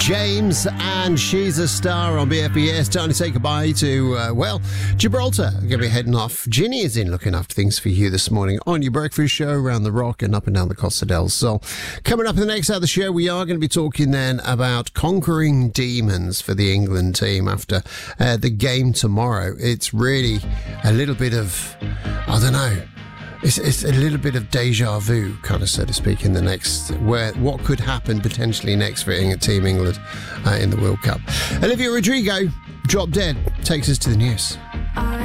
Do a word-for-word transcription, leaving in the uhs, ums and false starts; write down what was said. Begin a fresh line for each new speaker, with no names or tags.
James and She's a Star on B F B S. Time to say goodbye to, uh, well, Gibraltar. Going to be heading off. Ginny is in looking after things for you this morning on your breakfast show around the Rock and up and down the Costa del Sol. Coming up in the next hour of the show, we are going to be talking then about conquering demons for the England team after uh, the game tomorrow. It's really a little bit of, I don't know, It's, it's a little bit of deja vu, kind of, so to speak, in the next, where what could happen potentially next for Team England uh, in the World Cup. Olivia Rodrigo, Drop Dead, takes us to the news.